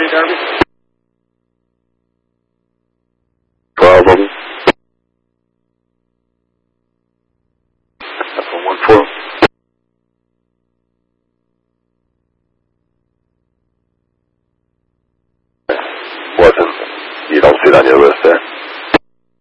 Any Darby? 12 of them. That's on 1-4. Wasn't. You don't see it on your list there.